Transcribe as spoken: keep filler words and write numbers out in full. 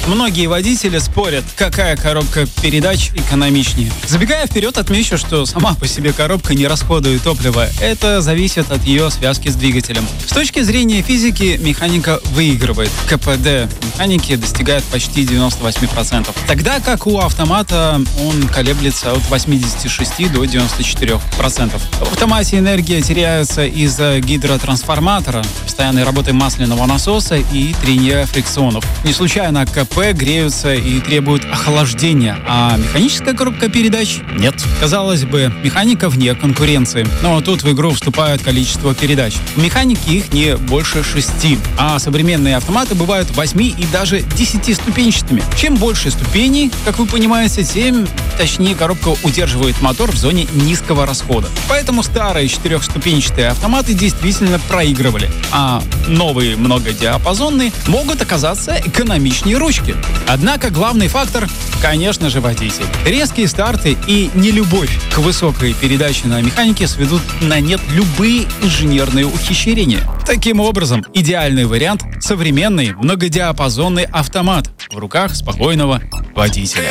Многие водители спорят, какая коробка передач экономичнее. Забегая вперед, отмечу, что сама по себе коробка не расходует топливо. Это зависит от ее связки с двигателем. С точки зрения физики, механика выигрывает. КПД механики достигает почти девяносто восемь процентов. Тогда как у автомата он колеблется от восьмидесяти шести до девяноста четырёх процентов. В автомате энергия теряется из-за гидротрансформатора, постоянной работы масляного насоса и трения фрикционов. Не случайно КП греются и требуют охлаждения, а механическая коробка передач нет. Казалось бы, механика вне конкуренции, но тут в игру вступает количество передач. В механике их не больше шести, а современные автоматы бывают восьми и даже десятиступенчатыми. Чем больше ступеней, как вы понимаете, тем точнее коробка удерживает мотор в зоне низкого расхода. Поэтому старые четырехступенчатые автоматы действительно проигрывали, а новые многодиапазонные могут оказаться экономичнее ручки. Однако главный фактор, конечно же, водитель. Резкие старты и нелюбовь к высокой передаче на механике сведут на нет любые инженерные ухищрения. Таким образом, идеальный вариант — современный многодиапазонный автомат в руках спокойного водителя.